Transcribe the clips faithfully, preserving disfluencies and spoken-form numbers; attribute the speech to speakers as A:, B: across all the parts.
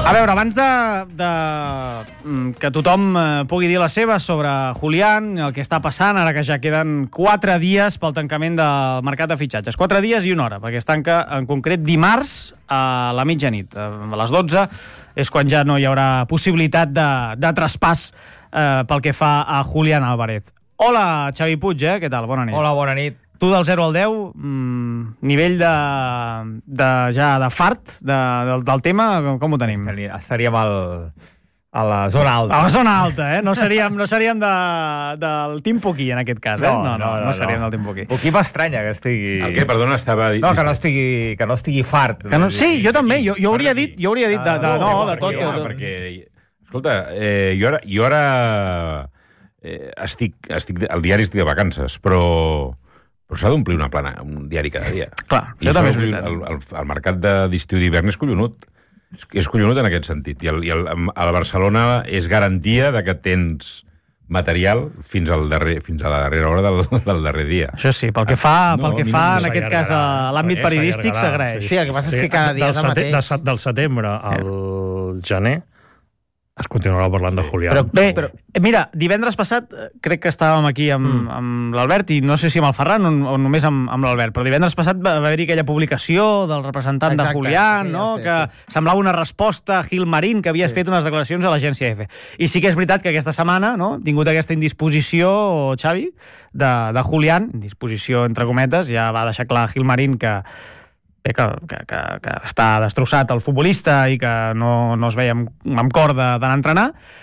A: A veure, abans de, de que tothom pugui dir la seva sobre Julián, el que està passant, ara que ja queden quatre dies pel tancament del mercat de fitxatges. Quatre dies i una hora, perquè es tanca en concret dimarts a la mitjanit. A les dotze és quan ja no hi haurà possibilitat de, de traspàs eh, pel que fa a Julián Álvarez. Hola, Xavi Puig, eh? Què tal? Bona nit.
B: Hola, bona nit.
A: Tu del zero al deu, mmm, nivell de, de, ja de fart de, del, del tema, com, com ho tenim?
B: Estaríem, estaríem al, a la zona alta.
A: A la zona alta, eh? No seríem, no seríem de, del Team Poquí, en aquest cas, eh?
B: No,
A: no, no, no, no seríem
B: no.
A: del Team Poquí.
B: Poquí m'estranya que estigui...
C: El què? Perdona, estava...
B: No, que no estigui, que no estigui fart.
A: Que no, sí, jo també, jo, jo hauria dit, jo hauria dit de, de, no, de tot.
C: Perquè, perquè, escolta, eh, jo ara, jo ara eh, estic, estic, al diari estic de vacances, però... Però s'ha d'omplir una plana, un diari cada dia.
A: Clar,
C: I
A: això també és
C: el,
A: veritat.
C: el, el, el mercat d'estiu i d'hivern és collonut. És, és collonut en aquest sentit. I, el, i el, a la Barcelona és garantia de que tens material fins, al darrer, fins a la darrera hora del, del darrer dia.
A: Això sí, pel que fa,
C: no,
A: pel que fa en aquest cas, a l'àmbit periodístic s'agraeix.
D: Sí, el que passa és que cada dia és el mateix.
E: De, del setembre al gener es continuarà parlant de Julián.
A: Però, bé, però, mira, divendres passat crec que estàvem aquí amb, mm. amb l'Albert i no sé si amb el Ferran o, o només amb, amb l'Albert, però divendres passat va haver-hi aquella publicació del representant Exacte, de Julián, no? Sí, que sí. semblava una resposta a Gil Marín, que havies sí. fet unes declaracions a l'agència F. I sí que és veritat que aquesta setmana no, ha tingut aquesta indisposició, Xavi, de, de Julián, indisposició entre cometes, ja va deixar clar Gil Marín que Que, que, que, que està destrossat el futbolista i que no, no es veia amb, amb cor d'anar a entrenar,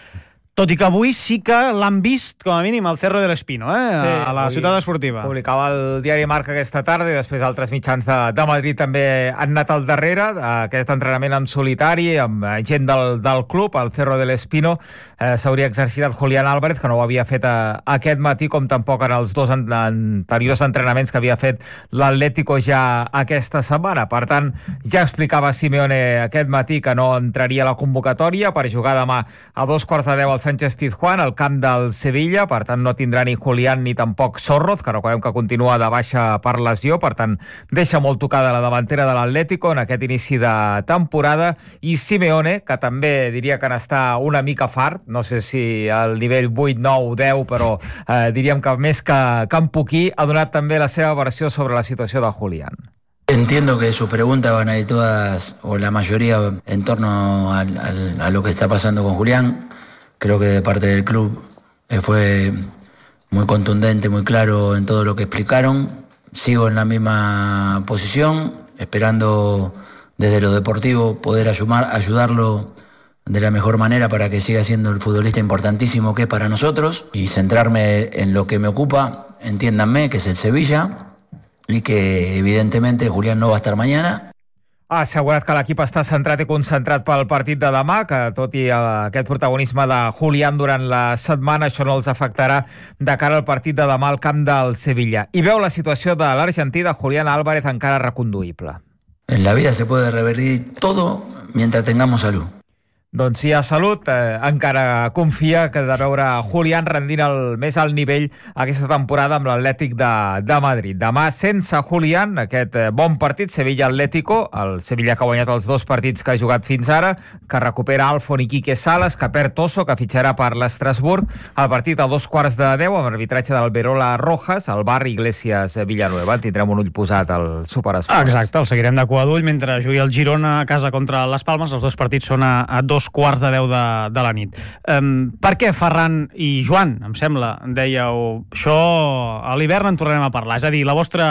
A: tot i que avui sí que l'han vist, com a mínim, al Cerro del Espino, eh? Sí, a la ciutat esportiva.
B: Publicava el diari Marca aquesta tarda i després altres mitjans de, de Madrid també han anat al darrere, aquest entrenament en solitari, amb gent del, del club, al Cerro del Espino, eh, s'hauria exercitat Julián Álvarez, que no ho havia fet a, aquest matí, com tampoc en els dos en, anteriors entrenaments que havia fet l'Atlético ja aquesta setmana. Per tant, ja explicava Simeone aquest matí que no entraria a la convocatòria per jugar demà a dos quarts de deu al Sánchez Pizjuán, al camp del Sevilla, per tant no tindrà ni Julián ni tampoc Sorroz, que recordem que continua de baixa per lesió, per tant deixa molt tocada la davantera de l'Atlético en aquest inici de temporada, i Simeone, que també diria que n'està una mica fart, no sé si al nivell vuit, nou, deu, però eh, diríem que més que, que en Poquí, ha donat també la seva versió sobre la situació de Julián.
F: Entiendo que sus preguntas van a ir todas, o la mayoría, en torno al, al, a lo que está pasando con Julián. Creo que de parte del club eh, fue muy contundente, muy claro en todo lo que explicaron. Sigo en la misma posición, esperando desde lo deportivo poder ayudar, ayudarlo de la mejor manera para que siga siendo el futbolista importantísimo que es para nosotros, y centrarme en lo que me ocupa, entiéndanme, que es el Sevilla, y que evidentemente Julián no va a estar mañana.
B: Ha assegurat que l'equip està centrat i concentrat pel partit de demà, que tot i aquest protagonisme de Julián durant la setmana, això no els afectarà de cara al partit de demà al camp del Sevilla. I veu la situació de l'argentí, de Julián Álvarez, encara reconduïble.
F: En la vida se puede revertir todo mientras tengamos salud.
B: Doncs si hi ha salut, eh, encara confia que de veure Julián rendint el més alt nivell aquesta temporada amb l'Atlètic de, de Madrid. Demà, sense Julián, aquest eh, bon partit, Sevilla-Atlético, el Sevilla que ha guanyat els dos partits que ha jugat fins ara, que recupera Alfon i Quique Salas, que perd Tosso, que fitxarà per l'Estrasburg, el partit a dos quarts de deu, amb arbitratge del Verola Rojas, al bar Iglesias Villanueva. Tindrem un ull posat al Superesports.
A: Ah, exacte, el seguirem de cua d'ull mentre jugui el Girona a casa contra les Palmes. Els dos partits són a, a dos quarts de deu de, de la nit. Um, per què Ferran i Joan, em sembla, dèieu, això a l'hivern en tornarem a parlar? És a dir, la vostra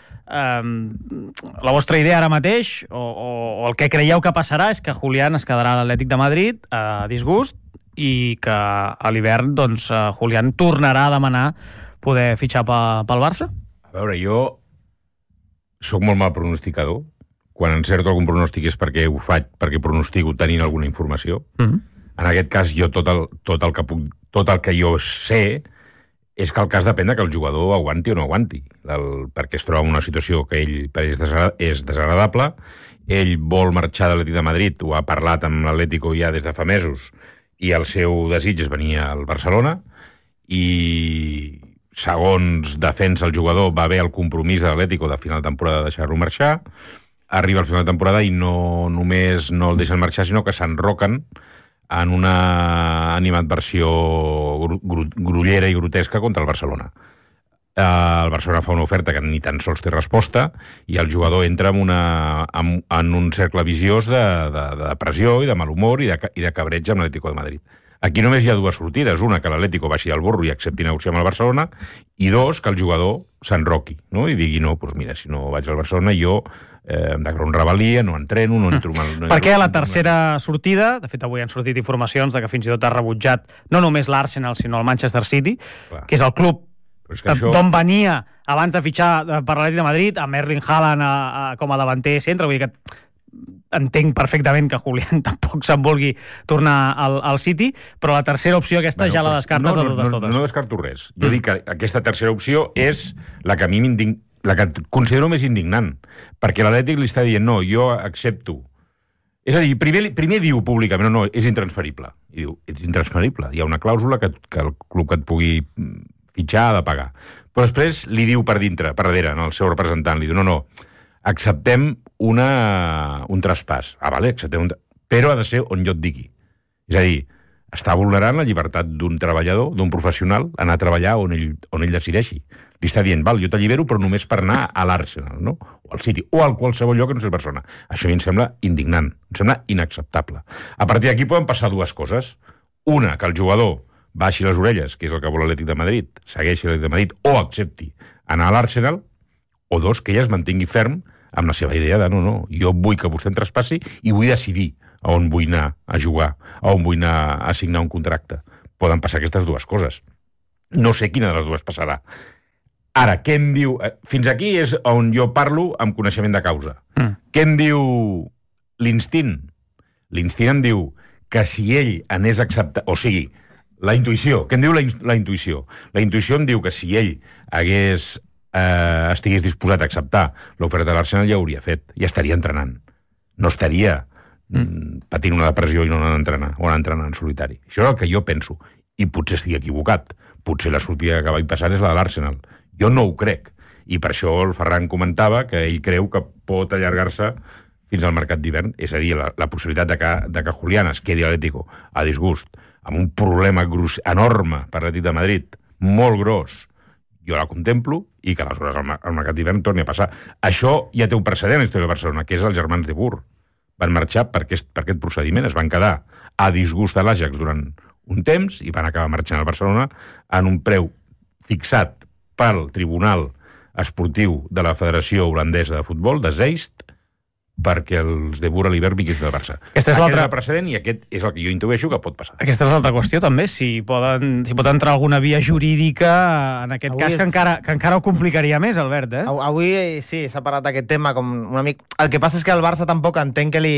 A: um, la vostra idea ara mateix, o, o, o el que creieu que passarà, és que Julián es quedarà a l'Atlètic de Madrid a disgust i que a l'hivern, doncs, Julián tornarà a demanar poder fitxar pel Barça?
C: A veure, jo soc molt mal pronosticador. Quan encerto algun pronòstic és perquè ho faig, perquè pronostico tenint alguna informació. Mm-hmm. En aquest cas, jo tot el, tot el que puc, tot el que jo sé és que el cas depèn de que el jugador aguanti o no aguanti, el, perquè es troba en una situació que ell per ell és, desagrada, és desagradable, ell vol marxar de l'Atlètic de Madrid, ho ha parlat amb l'Atlético ja des de fa mesos, i el seu desig és venir al Barcelona, i segons defensa el jugador va haver el compromís de l'Atlético de final de temporada de deixar-lo marxar. arriba al final de temporada i no només no el deixen marxar, sinó que s'enroquen en una animadversió gru, gru, grullera i grotesca contra el Barcelona. El Barcelona fa una oferta que ni tan sols té resposta i el jugador entra en, una, en, en un cercle viciós de, de, de pressió i de mal humor i de, i de cabreig amb l'Atlético de Madrid. Aquí només hi ha dues sortides. Una, que l'Atlético baixi al burro i accepti negociar amb el Barcelona, i dos, que el jugador s'enroqui, no? I digui, no, doncs mira, si no vaig al Barcelona, jo eh, em declaro un rebel·lia, no entreno, no entro... Mal, no
A: per què la tercera sortida, de fet avui han sortit informacions de que fins i tot ha rebutjat no només l'Arsenal, sinó el Manchester City, Clar. que és el club això... d'on venia abans de fitxar per l'Atlètic de Madrid, amb Erling Haaland a, a, com a davanter centre, vull dir que entenc perfectament que Julián tampoc se'n vulgui tornar al, al City, però la tercera opció aquesta bueno, ja la descartes no, no, de totes
C: no,
A: totes.
C: No, no descarto res. Jo mm. dic que aquesta tercera opció és la que a mi m'indign... la que considero més indignant, perquè l'Atlètic li està dient, no, jo accepto. És a dir, primer, primer diu públicament, no, no, és intransferible. I diu, ets intransferible. Hi ha una clàusula que, que el club que et pugui fitxar ha de pagar. Però després li diu per dintre, per darrere, no, el seu representant, li diu, no, no, acceptem una, un traspàs. Ah, vale, acceptem un traspàs. Però ha de ser on jo et digui. És a dir, està vulnerant la llibertat d'un treballador, d'un professional, anar a treballar on ell, on ell decideixi. Li està dient, val, jo t'allibero, però només per anar a l'Arsenal, no? O al City, o al qualsevol lloc que no sigui Barcelona. Això a mi em sembla indignant, em sembla inacceptable. A partir d'aquí poden passar dues coses. Una, que el jugador baixi les orelles, que és el que vol l'Atlètic de Madrid, segueixi l'Atlètic de Madrid, o accepti anar a l'Arsenal, o dos, que ella es mantingui ferm amb la seva idea de no, no, jo vull que vostè em traspassi i vull decidir a on vull anar a jugar, a on vull anar a signar un contracte. Poden passar aquestes dues coses. No sé quina de les dues passarà. Ara, què em diu... Fins aquí és on jo parlo amb coneixement de causa. Mm. Què em diu l'instint? L'instint em diu que si ell anés a acceptar... O sigui, la intuïció. Què em diu la, in la intuïció? La intuïció em diu que si ell hagués, eh, estigués disposat a acceptar l'oferta de l'Arsenal, ja hauria fet. Ja estaria entrenant. No estaria mm. patint una depressió i no anant a entrenar, o anant a entrenar en solitari. Això és el que jo penso. I potser estigui equivocat. Potser la sortida que vaig passar és la de l'Arsenal. Jo no ho crec. I per això el Ferran comentava que ell creu que pot allargar-se fins al mercat d'hivern. És a dir, la, la possibilitat de que, de que Julián es quedi a l'Atlético a disgust, amb un problema gros, enorme per l'Atlètic de Madrid, molt gros, jo la contemplo, i que aleshores el, el mercat d'hivern torni a passar. Això ja té un precedent en la història de Barcelona, que és els germans de Boer. Van marxar per aquest, per aquest procediment, es van quedar a disgust a l'Ajax durant un temps i van acabar marxant al Barcelona en un preu fixat pel Tribunal Esportiu de la Federació Holandesa de Futbol, de Zeist, perquè els de Boer a l'hivern vinguin del Barça.
A: Aquest és
C: el precedent i aquest és el que jo intueixo que pot passar.
A: Aquesta és l'altra qüestió, també, si, poden, si pot entrar alguna via jurídica en aquest avui cas, és... que, encara, que encara ho complicaria més, Albert, eh?
D: Avui, sí, s'ha parlat d'aquest tema com un amic... El que passa és que el Barça tampoc entenc que li...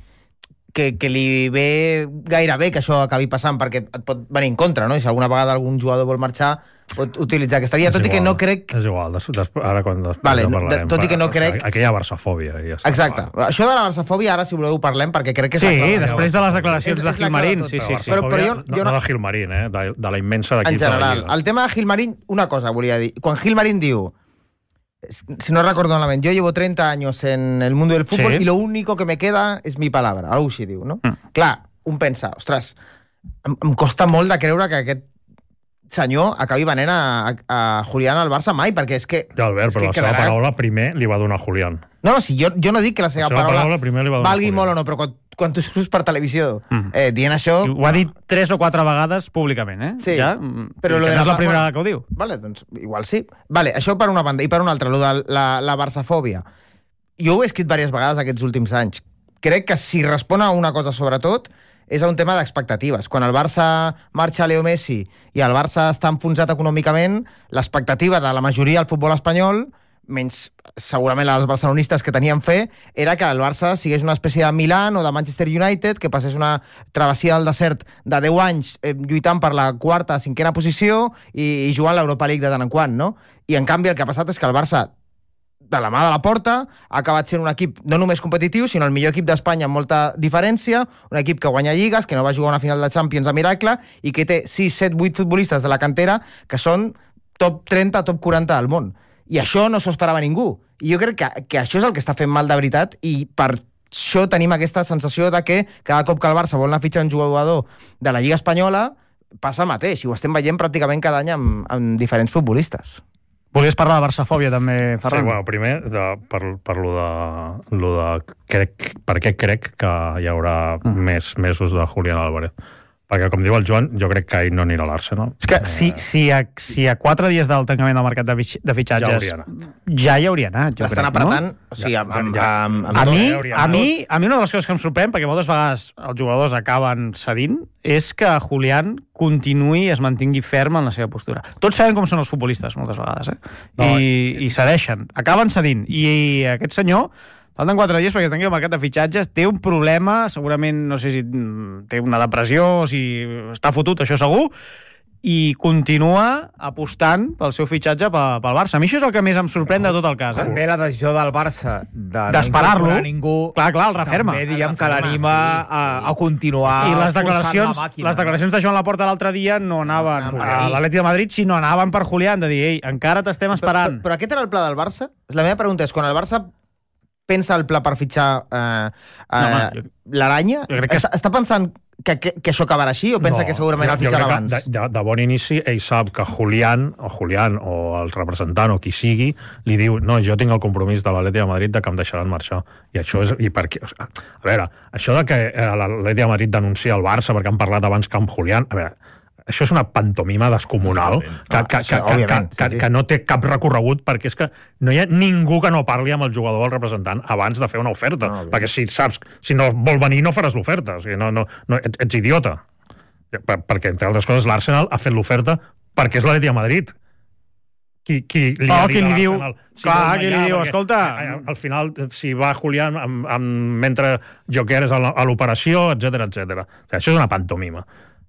D: Que, que li ve gaire bé que això acabi passant, perquè et pot venir en contra, no? I si alguna vegada algun jugador vol marxar, pot utilitzar aquesta via, tot igual, i que no crec...
E: És igual, des, des, ara quan després
D: vale,
E: ja parlarem.
D: Tot i que no crec...
E: Aquella barsafòbia. Ja està,
D: exacte. Clar. Això de la barsafòbia, ara, si voleu, parlem, perquè crec que...
A: Sí, després de les declaracions és, de Gilmarín. Sí, sí, sí.
E: Però, però jo, jo no... no de Gilmarín, eh? De, de la immensa d'equips de la Lliga.
D: El tema de Gilmarín, una cosa volia dir. Quan Gilmarín diu... Si no recuerdo malament, yo llevo treinta años en el mundo del fútbol sí. y lo único que me queda es mi palabra. Algo així diu, no? Mm. Clar, un pensa, ostres, em, em costa molt de creure que aquest senyor acabi venent a, a, a Julián al Barça mai, perquè és que...
E: Ja, Albert, però la seva quedarà... paraula primer li va donar Julián.
D: No, no, si jo, jo no dic que la seva, la seva paraula,
E: paraula
D: valgui molt o no, però quan, quan tu surts per televisió mm. eh, dient això...
A: I ho ha dit tres o quatre vegades públicament, eh?
D: Sí,
A: ja,
D: però lo de
A: no és
D: la,
A: la primera bueno, que ho diu.
D: Vale, doncs igual sí. Vale, això per una banda. I per una altra, lo de la, la barsafòbia. Jo ho he escrit diverses vegades aquests últims anys. Crec que si respon a una cosa sobretot és a un tema d'expectatives. Quan el Barça marxa Leo Messi i el Barça està enfonsat econòmicament, l'expectativa de la majoria del futbol espanyol, menys segurament els barcelonistes que tenien fe, era que el Barça sigués una espècie de Milan o de Manchester United, que passés una travessia del desert de deu anys eh, lluitant per la quarta, cinquena posició i, i jugant l'Europa League de tant en quant, no? I en canvi el que ha passat és que el Barça, de la mà de la porta, ha acabat sent un equip no només competitiu, sinó el millor equip d'Espanya amb molta diferència, un equip que guanya lligues, que no va jugar una final de Champions a miracle i que té sis, set, vuit futbolistes de la cantera que són top trenta, top quaranta del món. I això no s'ho esperava ningú. I jo crec que, que això és el que està fent mal de veritat i per això tenim aquesta sensació de que cada cop que el Barça vol anar a fitxar un jugador de la Lliga Espanyola passa el mateix, i ho estem veient pràcticament cada any amb, amb diferents futbolistes.
A: Volies parlar de Barçafòbia, també, Ferran?
E: Sí, bueno, primer, de, per, per lo de, lo de crec, per què crec que hi haurà mm. més mesos de Julián Álvarez. Perquè, com diu el Joan, jo crec que ell no anirà a l'Arsenal.
A: És que eh... si, si, a, si a quatre dies del tancament del mercat de, de fitxatges
E: ja,
A: ja hi hauria anat, jo
D: L'estan
A: crec,
D: apretant,
A: no?
D: o sigui, amb, amb,
E: ja,
D: amb, amb
A: a,
D: tot.
A: mi,
E: ja
A: a, mi, a mi una de les coses que em sorprèn, perquè moltes vegades els jugadors acaben cedint, és que Julián continuï i es mantingui ferm en la seva postura. Tots sabem com són els futbolistes, moltes vegades, eh? I,
E: no,
A: i cedeixen, acaben cedint. I, i aquest senyor, falten quatre dies perquè es tanqui el mercat de fitxatges, té un problema, segurament, no sé si té una depressió, si està fotut, això segur, i continua apostant pel seu fitxatge pel Barça. A mi això és el que més em sorprèn de tot el cas. Eh?
B: També la decisió del Barça de
A: d'esperar-lo,
B: no ningú,
A: clar, clar, el referma.
B: També diríem que l'anima sí, sí. a, a continuar
A: i les declaracions,
B: la
A: les declaracions de Joan Laporta l'altre dia no anaven no, a l'Atleti de Madrid, sinó anaven per Julián, de dir, ei, encara t'estem esperant.
D: Però, però, però aquest era el pla del Barça? La meva pregunta és, quan el Barça pensa el pla per fitxar eh, eh, no, jo... l'Aranya, que... està, està pensant que, que, que això acabarà així o pensa no, que segurament el fitxarà abans?
E: De, de, de bon inici, ell sap que Julián o Julián o el representant o qui sigui li diu, no, jo tinc el compromís de l'Atleti de Madrid de que em deixaran marxar. I això és... I per què? A veure, això de que l'Atleti de Madrid denuncia el Barça perquè han parlat abans que amb Julián... A veure, això és una pantomima descomunal que, que, que, que, que, que, que no té cap recorregut, perquè és que no hi ha ningú que no parli amb el jugador o el representant abans de fer una oferta, no, perquè si saps, si no vol venir no faràs l'oferta, o sigui, no, no, no, ets, ets idiota, per, perquè entre altres coses l'Arsenal ha fet l'oferta perquè és l'Atleti de Madrid. Qui, qui li,
A: oh, qui li diu,
E: si
A: clar, qui li diu, escolta...
E: Al final, si va Julián amb, amb, mentre Joker és a l'operació, etcètera, etcètera. O sigui, això és una pantomima.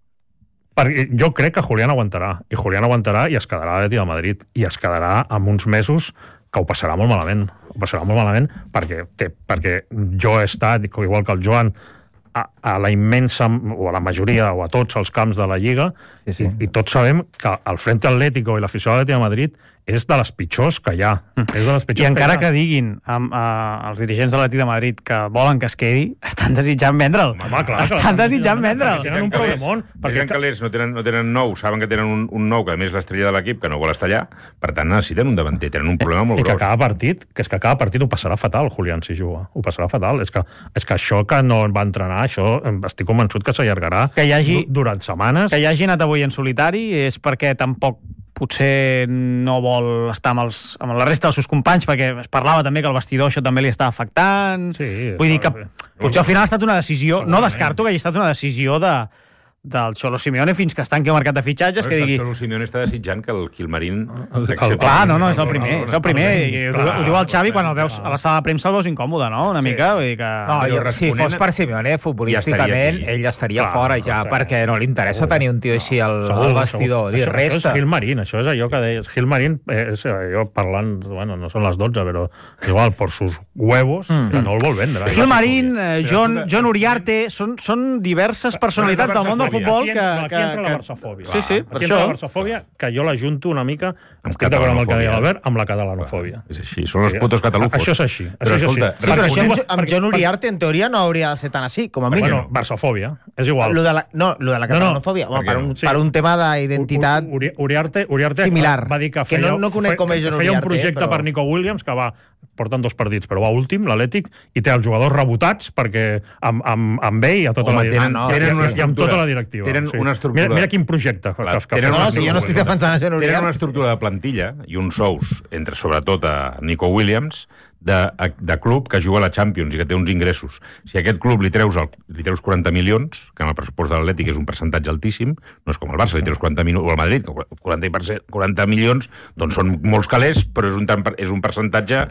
E: Perquè jo crec que Julián aguantarà, i Julián aguantarà i es quedarà a l'Atleti de Madrid, i es quedarà amb uns mesos que ho passarà molt malament. Ho passarà molt malament perquè, té, perquè jo he estat, igual que el Joan, a, a la immensa, o a la majoria, o a tots els camps de la Lliga, sí, sí. I, i tots sabem que el Frente Atlético i l'afició de l'Atleti de Madrid és de les pitjors que hi ha. Mm. És de les pitjors
A: I encara
E: que,
A: que diguin amb, uh, els dirigents de l'Atleti de Madrid que volen que es quedi, estan desitjant vendre'l.
E: Home, clar,
A: estan desitjant vendre'l.
E: Tenen un problemón.
C: Perquè tenen calés, no tenen, no tenen nou, saben que tenen un, un nou, que a més és l'estrella de l'equip, que no vol estar allà, per tant necessiten un davanter, tenen un problema molt
E: I
C: gros.
E: I que cada partit, que és que cada partit ho passarà fatal, Julián, si juga. Ho passarà fatal. És que, és que això que no va entrenar, això estic convençut que s'allargarà durant setmanes.
A: Que hi hagi anat avui en solitari és perquè tampoc potser no vol estar amb, els, amb la resta dels seus companys, perquè es parlava també que el vestidor això també li està afectant.
E: Sí,
A: vull dir que potser al final ha estat una decisió, no descarto que hagi estat una decisió de del Xolo Simeone fins que es tanqui el mercat de fitxatges, que digui...
C: El Xolo Simeone està desitjant que el Quilmarín...
A: Clar, no, no, és el primer, és el primer. Ho diu el Xavi quan el veus a la sala de premsa el veus incòmode, no? Una mica, vull dir que...
B: No, jo, si fos per Simeone, futbolísticament, ell estaria fora ja, perquè no li interessa tenir un tio així al vestidor. Li resta.
E: Això és Gilmarín, això és allò que deies. Gilmarín, jo parlant, bueno, no són les dotze, però igual, por sus huevos, que no el vol vendre.
A: Gilmarín, John Uriarte, són diverses personalitats del món del futbol que...
E: Aquí entra la barsafòbia.
A: Sí, sí, per
E: aquí
A: això.
E: entra la barsafòbia, que jo l'ajunto una mica, estic d'acord amb el que deia l'Albert, amb la catalanofòbia.
C: És així, són els putos catalufos.
E: Això és així.
C: Però escolta...
D: Sí, però això amb John Uriarte, en teoria, no hauria de ser tan així, com a mínim.
E: Bueno, barsafòbia, és igual.
D: Lo de la, no, lo de la catalanofòbia, no, no, per, un, sí. per un tema d'identitat
E: Uriarte, Uriarte
D: similar,
E: va dir que feia,
D: que no, no conec com és John Uriarte.
E: Feia un projecte
D: però...
E: per Nico Williams, que va porten dos partits, però va últim, l'Atlètic, i té els jugadors rebotats perquè amb, amb, amb ell i a tota
C: Home,
E: la directiva.
C: Tenen, no, tenen una
E: i amb tota la directiva.
C: Tenen
E: sí.
C: una estructura...
E: Mira, mira quin projecte.
C: Clar,
E: que, que
C: tenen
D: no, no, si jo no estic defensant a John Uriarte.
C: Tenen una estructura de plantilla i uns sous, entre sobretot a Nico Williams, de, de club que juga a la Champions i que té uns ingressos. Si a aquest club li treus, el, li treus quaranta milions, que en el pressupost de l'Atlètic és un percentatge altíssim, no és com el Barça, li treus quaranta milions, o el Madrid, quaranta, quaranta milions, doncs són molts calés, però és un, és un percentatge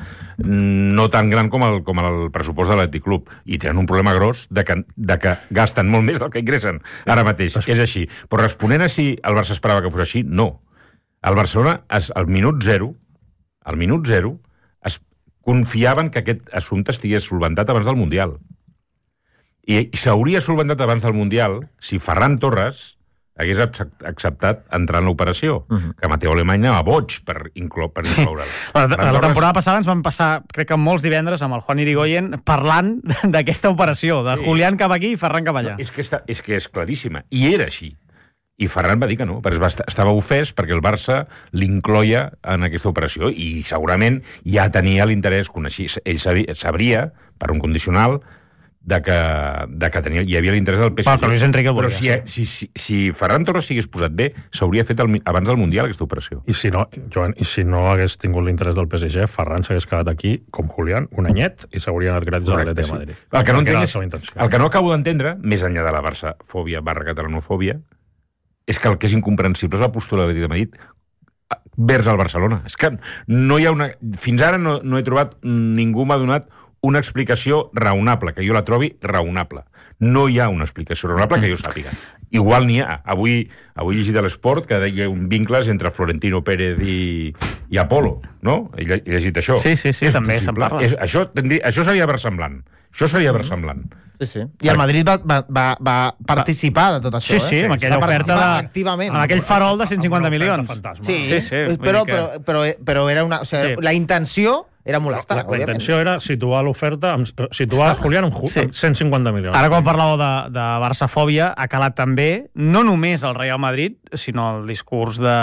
C: no tan gran com el, com el pressupost de l'Atlètic Club. I tenen un problema gros de que, de que gasten molt més del que ingressen ara mateix. És així. Però responent a si el Barça esperava que fos així, no. El Barcelona, es, al minut zero, al minut zero, es confiaven que aquest assumpte estigués solventat abans del Mundial. I, i s'hauria solventat abans del Mundial si Ferran Torres hagués acceptat entrar en l'operació, uh -huh. que Mateu Alemany anava boig per, inclo per incloure'l.
A: Sí. La, la, la temporada passada ens vam passar, crec que molts divendres, amb el Juan Irigoyen parlant d'aquesta operació, de sí. Julián cap aquí i Ferran cap allà.
C: No, és, que està, és que és claríssima, i era així. I Ferran va dir que no, perquè va estar, estava ofès perquè el Barça l'incloia en aquesta operació i segurament ja tenia l'interès, coneixia, ell sabia, sabria, per un condicional, de que, de que tenia, hi havia l'interès del P S G.
A: Però, Luis Enrique
C: Però
A: volia,
C: si, si, si, si Ferran Torres s'hagués posat bé, s'hauria fet el, abans del Mundial aquesta operació.
E: I si no, Joan, i si no hagués tingut l'interès del P S G, Ferran s'hagués quedat aquí, com Julián, un anyet, i s'hauria anat gratis a l'Atlètic de Madrid.
C: Sí. El, que no és, el que no acabo d'entendre, més enllà de la Barça-fòbia barra catalanofòbia, és que el que és incomprensible és la postura de l'Atlètic de Madrid vers el Barcelona. És que no hi ha una... Fins ara no, no he trobat, ningú m'ha donat una explicació raonable, que jo la trobi raonable. No hi ha una explicació raonable que jo sàpiga. Igual n'hi ha. Avui, avui he llegit a l'Esport que hi ha un vincles entre Florentino Pérez i, i Apolo, no? He llegit això.
A: Sí, sí, sí,
C: és
A: també se'n parla.
C: És, això, tindria, això seria versemblant. Això seria versemblant.
D: Sí, sí. I el Madrid va, va, va, va participar de tot això,
A: sí, sí,
D: eh?
A: amb aquella oferta de...
D: activament.
A: Amb aquell farol de cent cinquanta milions.
D: Sí,
A: sí, sí.
D: Però,
A: que...
D: però, però, però era una... O sigui, sí. La intenció era molestar,
E: la, la intenció era situar l'oferta, situar Julián amb, sí. amb cent cinquanta milions.
A: Ara, quan parlàveu de, de Barça-fòbia, ha calat també, no només el Real Madrid, sinó el discurs de,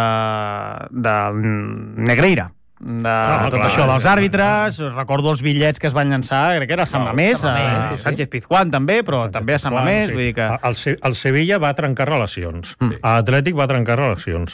A: de Negreira, de no, tot clar, això dels àrbitres. Recordo els bitllets que es van llançar, crec que era a Sant Mamés, no, a sí, sí. Sánchez Pizjuán també, però Sánchez també a Sant Mamés. Sí. Vull dir que...
E: el, el Sevilla va trencar relacions, mm. l'Atlètic va trencar relacions,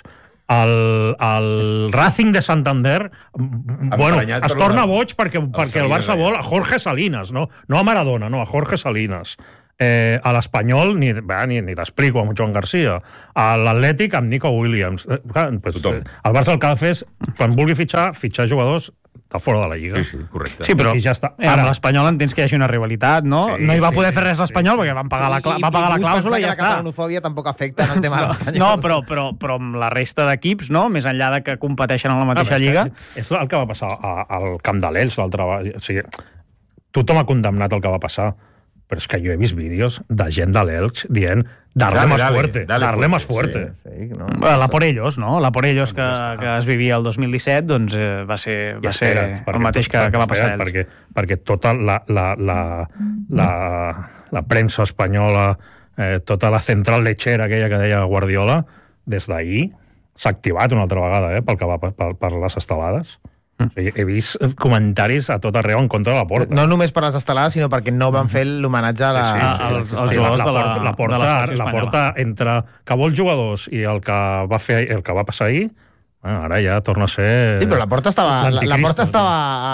E: el, el Racing de Santander bueno, es torna boig perquè, perquè el Barça vol a Jorge Salinas, no, no a Maradona, no, a Jorge Salinas. Eh, a l'Espanyol ni, ni, ni t'explico, amb Joan Garcia. A l'Atlètic amb Nico Williams. Eh, pues, eh, el Barça el que ha de fer és, quan vulgui fitxar, fitxar jugadors de fora de la Lliga.
C: Sí, sí, correcte.
A: Sí, però
E: I ja està.
A: Ara, amb l'Espanyol entens que hi hagi una rivalitat, no? Sí, no hi va poder sí, fer res l'Espanyol sí, perquè van pagar la, clà... va pagar la clàusula i ja està.
D: La catalanofòbia tampoc afecta en el tema de l'Espanyol.
A: No, però, però, però amb la resta d'equips, no? Més enllà de que competeixen en la mateixa ah, lliga...
E: És el que va passar al Camp de l'Elx l'altre vegada. O sigui, tothom ha condemnat el que va passar, però és que jo he vist vídeos de gent de l'Elx dient darle dale, más dale, fuerte, dale, darle más fuerte.
D: Sí, sí, no.
A: La por ellos, no? La por ellos que, que es vivia el dos mil disset, doncs eh, va ser, va ser espera't, el mateix que, que va passar a ells.
E: Perquè, perquè tota la, la, la, la, la premsa espanyola, eh, tota la central lechera aquella que deia Guardiola, des d'ahir s'ha activat una altra vegada, eh, pel que va per, per les estelades. O sigui, he vist comentaris a tot arreu en contra de la Porta.
D: No només per les estelades, sinó perquè no van fer l'homenatge a la...
A: Sí, sí, sí, als, als jugadors de la,
E: la, porta,
A: de la,
E: la Porta entre que vol jugadors i el que va fer el que va passar ahir, bueno, ara ja torna a ser...
D: Sí, però la Porta estava, la, la porta estava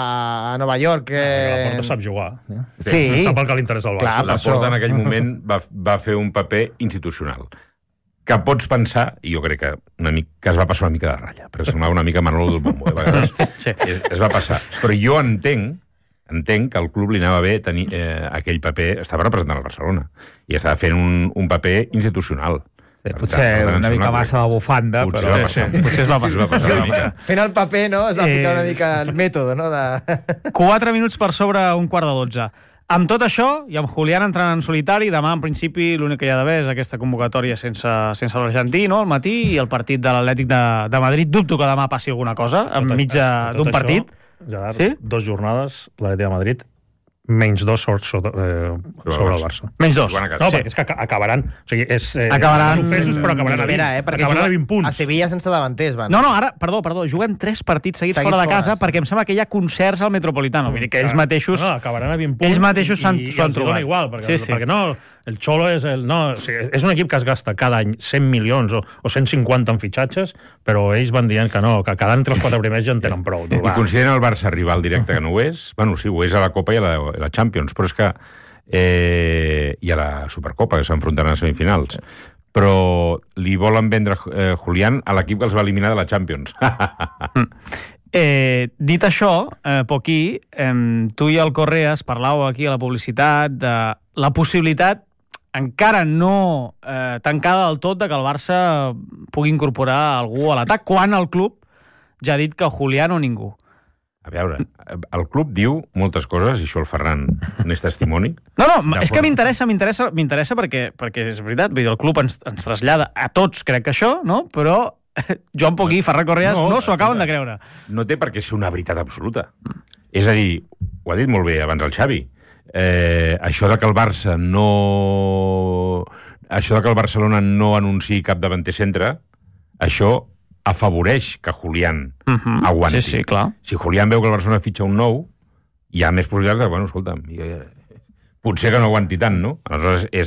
D: a Nova York. Que...
E: La Porta sap jugar. Eh?
D: Sí.
E: Sap el que li interessa al Barça.
C: Clar, la Porta en aquell moment va, va fer un paper institucional. Que pots pensar, i jo crec que, una mica, que es va passar una mica de ratlla, perquè semblava una mica Manolo del Bombo, de vegades. Sí. Es, es va passar. Però jo entenc, entenc que al club li anava bé tenir eh, aquell paper, estava representant el Barcelona, i estava fent un, un paper institucional.
B: Sí, potser tant, una mica massa de bufanda,
C: potser
B: però...
C: Va passar,
A: sí, potser es va passar,
C: va passar una mica.
D: Fent el paper, no? Es va ficar eh... una mica el mètode, no? De...
A: Quatre minuts per sobre un quart de dotze. Amb tot això, i amb Julián entrant en solitari, demà, en principi, l'únic que hi ha d'haver és aquesta convocatòria sense, sense l'argentí, no?, al matí, i el partit de l'Atlètic de, de Madrid. Dubto que demà passi alguna cosa, enmig d'un partit.
E: Gerard, sí? Dos jornades, l'Atlètic de Madrid, menys dos sobre, sobre, eh, sobre el Barça.
A: Menys dos.
E: No, sí. Perquè és que acabaran... O sigui, és, eh,
A: acabaran...
E: ofesos, però acabaran a vint.
D: Espera, eh, perquè
E: acabaran a vint punts.
D: A Sevilla sense davanters van.
A: No, no, ara, perdó, perdó, juguen tres partits seguits, seguits fora de casa, fora, perquè em sembla que hi ha concerts al Metropolitano. Vull dir que ells mateixos...
E: No, acabaran a vint punts.
A: Ells mateixos s'ho han trobat.
E: Igual, perquè,
A: sí, sí.
E: perquè no, el Xolo és el... No, o sigui, és un equip que es gasta cada any cent milions o, o cent cinquanta en fitxatges, però ells van dient que no, que cada entre els quatre primers ja en tenen prou.
C: I consideren el Barça rival directe, que no ho és? Bueno, sí, ho és a la Copa i a la, a la Champions, però és que eh, i a la Supercopa, que s'enfrontaran a semifinals. Però li volen vendre eh, Julián a l'equip que els va eliminar de la Champions.
A: eh, dit això, eh, Poquí, eh, tu i el Correas parlàveu aquí a la publicitat de la possibilitat encara no eh, tancada del tot de que el Barça pugui incorporar algú a l'atac, quan el club ja ha dit que Julián o ningú.
C: A veure, el club diu moltes coses, i això el Ferran n'és testimoni.
A: No, no, és que m'interessa, m'interessa, m'interessa perquè, perquè és veritat, vull dir, el club ens, ens trasllada a tots, crec que això, no? Però Joan Poquí i Ferran Correas no, no s'ho acaben de creure.
C: No té per què ser una veritat absoluta. És a dir, ho ha dit molt bé abans el Xavi, eh, això de que el Barça no... Això de que el Barcelona no anunciï cap davanter centre, això afavoreix que Julián uh-huh. aguanti.
A: Sí, sí, clar.
C: Si Julián veu que el Barcelona fitxa un nou, hi ha més possibilitats de, bueno, escolta'm, potser que no aguanti tant, no? Aleshores, és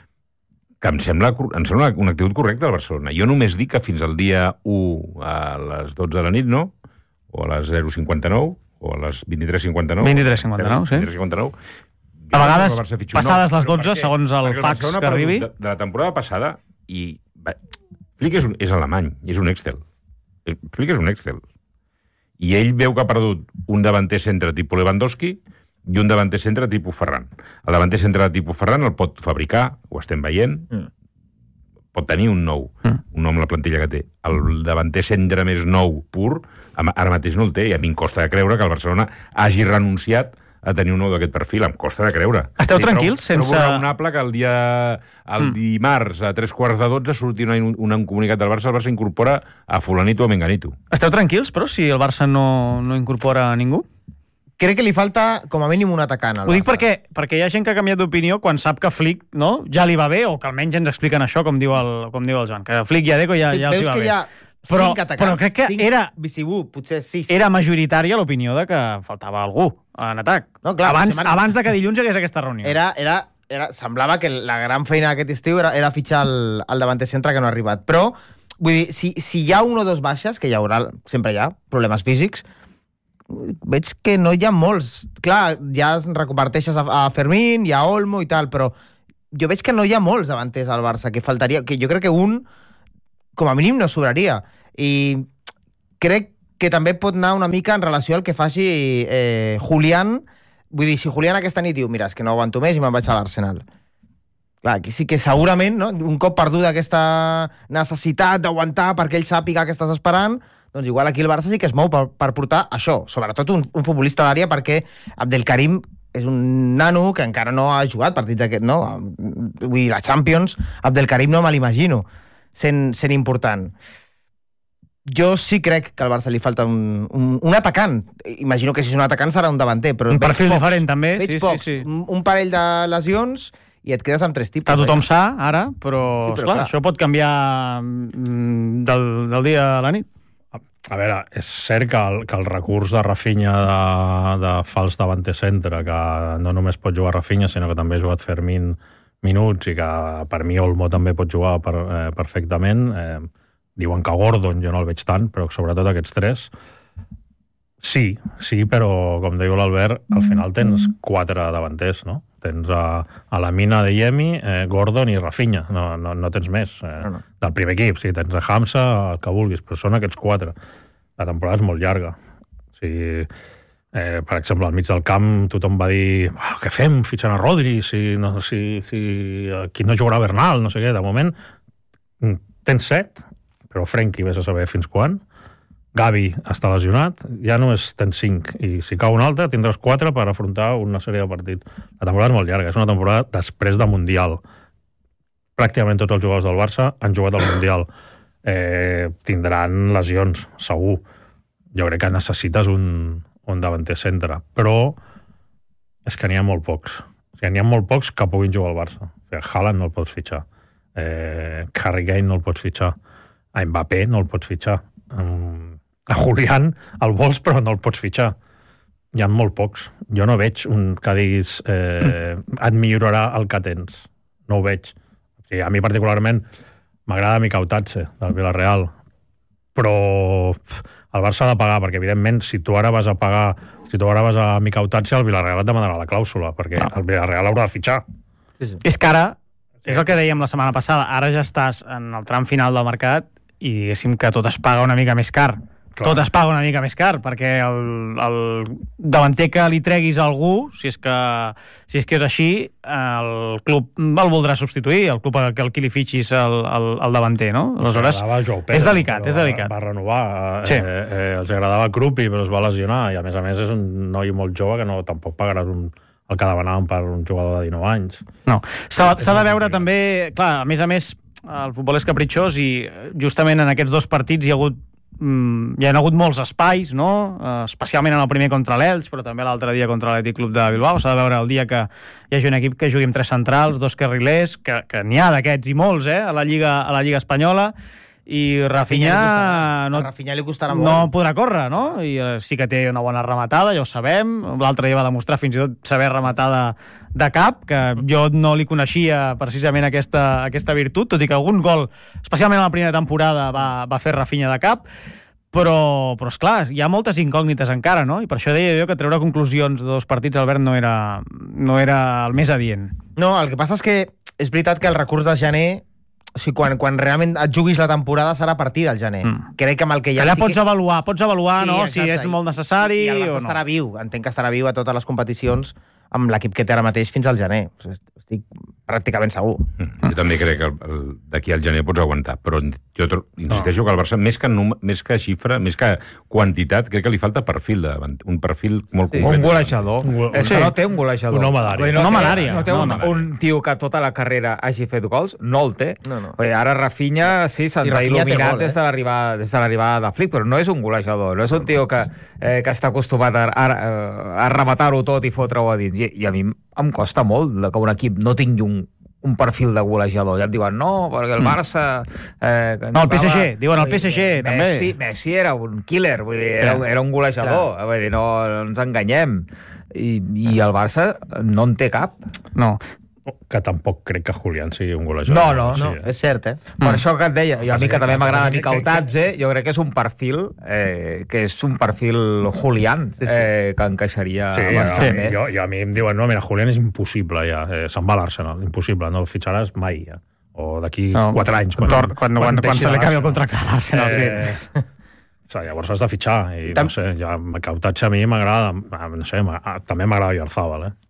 C: que em sembla, em sembla una actitud correcta del Barcelona. Jo només dic que fins al dia u a les dotze de la nit, no? O a les zero cinquanta-nou, o a les vint-i-tres cinquanta-nou.
A: vint-i-tres cinquanta-nou, sí.
C: vint-i-tres cinquanta-nou.
A: A vegades, passades les dotze, segons el fax que arribi...
C: De, de la temporada passada, i... Flick és, un, és alemany, és un Excel. Flick és un Excel. I ell veu que ha perdut un davanter centre tipus Lewandowski i un davanter centre tipus Ferran. El davanter centre tipus Ferran el pot fabricar, ho estem veient, mm. pot tenir un nou, mm. un nou amb la plantilla que té. El davanter centre més nou, pur, ara mateix no el té, i a mi em costa de creure que el Barcelona hagi renunciat a tenir un nou d'aquest perfil, em costa de creure.
A: Esteu tranquils?
C: Trobo,
A: sense...
C: trobo raonable que el dia el mm. dimarts a tres quarts de dotze surti una, un, un comunicat del Barça, el Barça incorpora a fulanito o menganito.
A: Esteu tranquils, però, si el Barça no, no incorpora a ningú?
D: Crec que li falta, com a mínim, un atacant al
A: Ho
D: Barça.
A: dic perquè, perquè hi ha gent que ha canviat d'opinió quan sap que Flick, no, ja li va bé, o que almenys ens expliquen això, com diu el, com diu el Joan, que Flick i Adeco ja,
D: sí,
A: ja els hi va bé. Però, però crec que era,
D: potser sis.
A: era majoritària l'opinió de que faltava algú en atac. No, clar, abans, semana... abans de que dilluns hi hagués aquesta reunió.
D: Era, era, era, semblava que la gran feina d'aquest estiu era, era fitxar el, el davanter centre que no ha arribat. Però, vull dir, si, si hi ha un o dos baixes, que hi haurà, sempre hi ha, problemes físics, veig que no hi ha molts. Clar, ja reconverteixes a, a Fermín, hi ha Olmo i tal, però jo veig que no hi ha molts davanters al Barça, que faltaria, que jo crec que un com a mínim no sobraria. I crec que també pot anar una mica en relació al que faci eh, Julián. Vull dir, si Julián aquesta nit diu, mira, és que no aguanto més i me'n vaig a l'Arsenal. Clar, aquí sí que segurament, no, un cop perduda aquesta necessitat d'aguantar perquè ell sàpiga que estàs esperant, doncs igual aquí el Barça sí que es mou per, per portar això, sobretot un, un futbolista d'àrea, perquè Abdelkarim és un nano que encara no ha jugat partits d'aquest, no? Vull dir, la Champions, Abdelkarim no me l'imagino sent, sent important. Jo sí crec que al Barça li falta un, un, un atacant. Imagino que si és un atacant serà un davanter, però
A: un perfil pocs, diferent també.
D: Veig
A: sí,
D: pocs,
A: sí, sí.
D: Un, un parell de lesions i et quedes amb tres tipus.
A: Està tothom sa, ara, però, sí, però clar, clar, això pot canviar del, del dia a la nit.
E: A veure, és cert que el, que el recurs de Rafinha de, de fals davanter centre, que no només pot jugar Rafinha, sinó que també ha jugat Fermín minuts i que per mi Olmo també pot jugar per, eh, perfectament. Eh, diuen que Gordon jo no el veig tant, però sobretot aquests tres. Sí, sí, però com diu l'Albert, al final tens quatre davanters, no? Tens a, a la Mina de Yemi, eh, Gordon i Rafinha, no, no, no tens més. Eh, no, no. Del primer equip, sí, tens a Hamza, el que vulguis, però són aquests quatre. La temporada és molt llarga. O sigui, eh, per exemple, al mig del camp tothom va dir oh, què fem fitxant a Rodri, si, no, si, si aquí no jugarà Bernal, no sé què. De moment tens set, però Frenkie vés a saber fins quan. Gavi està lesionat, ja només tens cinc, i si cau un altre tindràs quatre per afrontar una sèrie de partits. La temporada és molt llarga, és una temporada després de Mundial. Pràcticament tots els jugadors del Barça han jugat al Mundial. Eh, tindran lesions, segur. Jo crec que necessites un, un davanter centre, però és que n'hi ha molt pocs. O sigui, n'hi ha molt pocs que puguin jugar al Barça. O sigui, Haaland no el pots fitxar. Eh, Harry Kane no el pots fitxar. A Mbappé no el pots fitxar. Um, a Julián el vols però no el pots fitxar. Hi ha molt pocs. Jo no veig un que diguis eh, et millorarà el que tens. No ho veig. O sigui, a mi particularment m'agrada Mikel Tatse del Villarreal, però el Barça ha de pagar, perquè evidentment si tu ara vas a pagar, si tu ara vas a Mikel Tatse, el Villarreal et demanarà la clàusula, perquè no. El Villarreal haurà de fitxar.
A: Sí, sí. És que ara, és el que dèiem la setmana passada, ara ja estàs en el tram final del mercat i diguéssim que tot es paga una mica més car. Clar. Tot es paga una mica més car, perquè el, el davanter que li treguis a algú, si és que, si és, que és així, el club el voldrà substituir, el club que el qui li fitxis el, el, el davanter, no? Aleshores,
E: Pérez,
A: és delicat, és delicat.
E: Va, va renovar,
A: sí.
E: eh, eh, els agradava Krupi, però es va lesionar, i a més a més és un noi molt jove que no tampoc pagaràs un, el que demanaven per un jugador de dinou anys.
A: No, s'ha de veure també, clar, a més a més, el futbol és capritxós i justament en aquests dos partits hi ha hagut Mm, hi ha hagut molts espais, no? Uh, especialment en el primer contra l'Elx, però també l'altre dia contra l'Atlètic Club de Bilbao. S'ha de veure el dia que hi hagi un equip que jugui amb tres centrals, dos carrilers, que, que n'hi ha d'aquests i molts, eh? a la Lliga, a la Lliga Espanyola, i Rafinha
D: no, a Rafinha li costarà molt.
A: No podrà córrer, no? I uh, sí que té una bona rematada, ja ho sabem. L'altre dia va demostrar fins i tot saber rematar de, de cap, que jo no li coneixia precisament aquesta, aquesta virtut, tot i que algun gol, especialment a la primera temporada, va, va fer Rafinha de cap, però, però esclar, hi ha moltes incògnites encara, no? I per això deia jo que treure conclusions de dos partits, Albert, no era, no era el més adient.
D: No, el que passa és que és veritat que el recurs de gener, o sigui, quan, quan realment et juguis la temporada serà a partir del gener. Mm. Crec que amb el que ja...
A: Allà sí pots que... avaluar, pots avaluar, sí, no? Si és molt necessari
D: I, i el
A: o no.
D: estarà viu, entenc que estarà viu a totes les competicions amb l'equip que té ara mateix fins al gener. Estic pràcticament segur.
C: Mm. Jo també crec que d'aquí al gener pots aguantar, però jo insisteixo no. que el Barça, més que, num més que xifra, més que quantitat, crec que li falta perfil, de, un perfil molt
B: sí.
C: concret.
B: Un golejador.
E: Un,
B: és que sí. no té un golejador.
E: Un home d'àrea.
B: No,
A: un home d'àrea.
B: No té
A: no,
B: un,
A: no.
B: un tio que tota la carrera hagi fet gols, no el té.
D: No, no.
B: Ara Rafinha sí, se'ns ha il·luminat gol, eh? des de l'arribada des de l'arribada de Flick, però no és un golejador, no és un tio que, eh, que està acostumat a, a, a rematar-ho tot i fotre-ho a dins. I, I a mi em costa molt que un equip no tingui un un perfil de golejador. Ja et diuen, no, perquè el Barça... Eh,
A: no, el P S G, diuen el P S G,
B: Messi,
A: també.
B: Messi era un killer, vull dir, era, era un golejador, Clar. vull dir, no, no ens enganyem. I, I el Barça no en té cap.
A: No.
E: Que tampoc crec que Julián sigui un golejador.
D: No, no, no, és cert, eh?
B: Per mm. això que et deia, i a mi que també m'agrada Mikel Tatze, jo crec que és un perfil eh, que és un perfil Julián, eh, que encaixaria
E: sí,
B: bastant
E: sí.
B: bé.
E: Jo, jo a mi em diuen, no, mira, Julián és impossible ja, eh, se'n va a l'Arsenal, impossible, no el fitxaràs mai ja. O d'aquí no, quatre anys.
A: Quan, quan, quan, quan, quan se li acabi el contracte a l'Arsenal,
E: eh, sí. O sigui, llavors has de fitxar, i Tam... no sé, ja, Mikel Tatze a mi m'agrada, no sé, també m'agrada Oyarzabal, eh?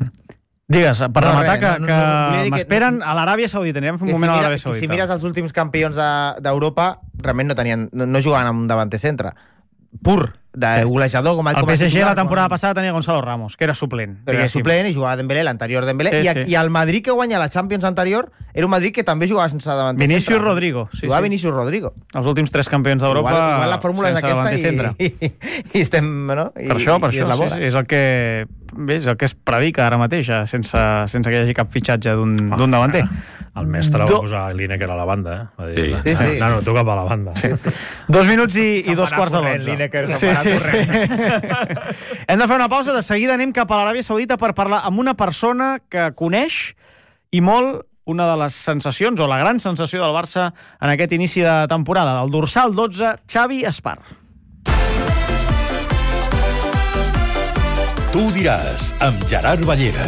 A: Digues, per
D: no,
A: rematar,
D: res,
A: que,
D: no, no,
A: que
D: no, no,
A: m'esperen
D: no,
A: a l'Aràbia Saudita. Anirem a fer un
D: si
A: moment
D: mira,
A: a l'Aràbia Saudita.
D: Si mires els últims campions d'Europa, de, realment no tenien, no, no jugaven amb un davanter centre pur, de golejador. Com a,
A: el
D: com a
A: P S G
D: titular,
A: la temporada
D: com...
A: passada tenia Gonzalo Ramos, que era suplent.
D: Però era suplent i jugava Dembélé, l'anterior Dembélé. Sí, I, sí. I el Madrid que guanya la Champions anterior era un Madrid que també jugava sense davanter
A: Vinicius
D: centre.
A: Rodrigo. Sí,
D: jugava
A: sí.
D: Vinicius Rodrigo.
A: Els últims tres campions d'Europa
D: igual, igual la fórmula és aquesta
A: i,
D: i, i, i estem... No? I,
A: per això, per
D: i
A: això, sí, sí, és el que... Bé, és el que es predica ara mateix, sense, sense que hi hagi cap fitxatge d'un oh, davanter.
E: El mestre va posar Lineker a la banda, eh? Va dir,
C: sí,
E: sí, sí. No, no, tu cap a la banda.
A: Sí. Sí. Dos minuts i, i dos quarts de l'onze.
B: Lineker,
A: sí, sí, sí. Hem de fer una pausa, de seguida anem cap a l'Aràbia Saudita per parlar amb una persona que coneix i molt una de les sensacions, o la gran sensació del Barça en aquest inici de temporada, el dorsal dotze, Xavi Espar.
G: Tu ho diràs, amb Gerard Ballera.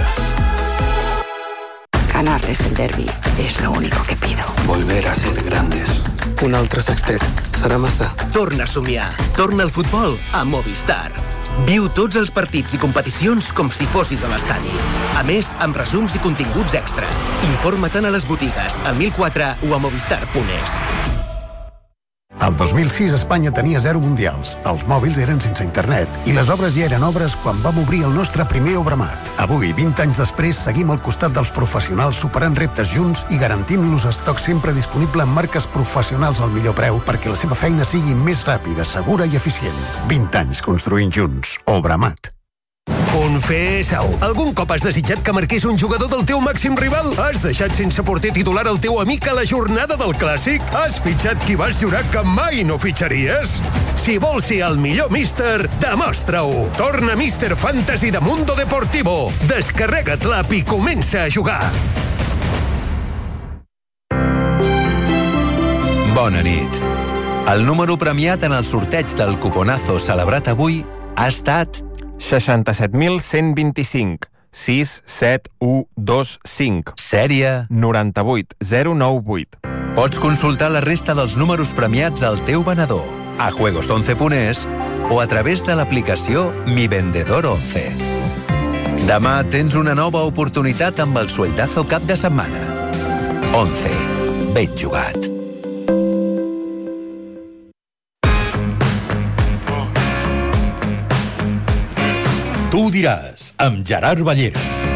H: Ganarles el derbi es lo único que pido.
I: Volver a ser grandes.
J: Un altre sextet. Serà massa.
K: Torna a somiar. Torna al futbol a Movistar. Viu tots els partits i competicions com si fossis a l'estadi. A més, amb resums i continguts extra. Informa-te'n a les botigues, al mil quatre o a movistar punt es.
L: El dos mil sis Espanya tenia zero mundials, els mòbils eren sense internet i les obres ja eren obres quan vam obrir el nostre primer Obramat. Avui, vint anys després, seguim al costat dels professionals superant reptes junts i garantint-los estoc sempre disponible en marques professionals al millor preu perquè la seva feina sigui més ràpida, segura i eficient. vint anys construint junts. Obramat.
M: Confessa-ho. Algun cop has desitjat que marqués un jugador del teu màxim rival? Has deixat sense porter titular el teu amic a la jornada del Clàssic? Has fitxat qui vas jurar que mai no fitxaries? Si vols ser el millor míster, demostra-ho. Torna Míster Fantasy de Mundo Deportivo. Descarrega't l'app i comença a jugar.
N: Bona nit. El número premiat en el sorteig del cuponazo celebrat avui ha estat...
O: seixanta-set mil cent vint-i-cinc, sis set u dos cinc.
N: Sèrie...
O: noranta-vuit zero nou vuit.
N: Pots consultar la resta dels números premiats al teu venedor. a juegos once punt es o a través de l'aplicació Mi Vendedor once. Demà tens una nova oportunitat amb el sueldazo cap de setmana. once. Ben jugat.
G: Tu diràs, amb Gerard Ballera.